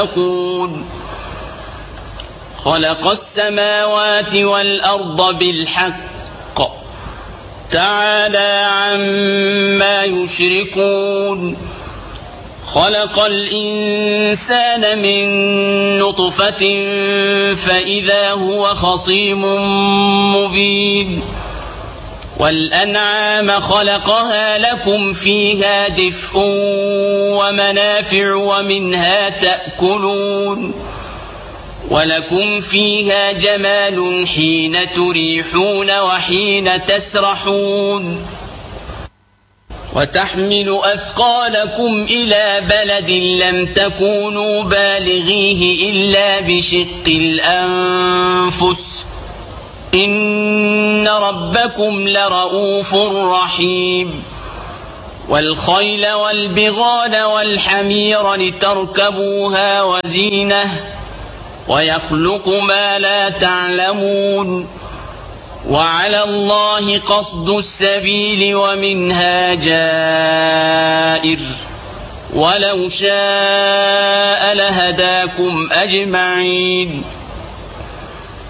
يتقون خلق السماوات والأرض بالحق تعالى عما يشركون خلق الإنسان من نطفة فإذا هو خصيم مبين والأنعام خلقها لكم فيها دفء ومنافع ومنها تأكلون ولكم فيها جمال حين تريحون وحين تسرحون وتحمل أثقالكم إلى بلد لم تكونوا بالغيه إلا بشق الأنفس إن ربكم لرؤوف رحيم والخيل والبغال والحمير لتركبوها وزينة ويخلق ما لا تعلمون وعلى الله قصد السبيل ومنها جائر ولو شاء لهداكم أجمعين